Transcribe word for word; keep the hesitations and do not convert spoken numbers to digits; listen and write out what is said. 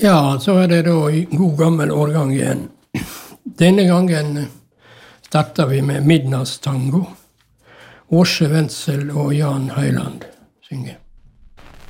Ja, så er det da i god gammel årgang igjen. Denne gangen starter vi med midnattstango. Åse Wendsel og Jan Høyland synger.